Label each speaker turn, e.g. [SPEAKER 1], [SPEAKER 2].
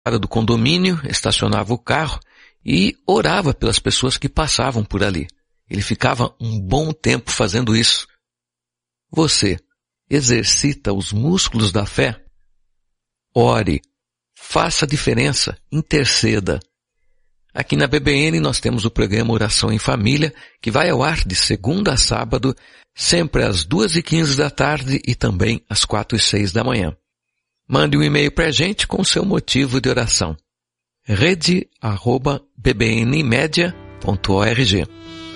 [SPEAKER 1] do condomínio, estacionava o carro e orava pelas pessoas que passavam por ali. Ele ficava um bom tempo fazendo isso. Você exercita os músculos da fé? Ore, faça a diferença, interceda. Aqui na BBN nós temos o programa Oração em Família, que vai ao ar de segunda a sábado, sempre às 2h15 da tarde e também às 4h06 da manhã. Mande um e-mail para a gente com o seu motivo de oração. rede@bbnmedia.org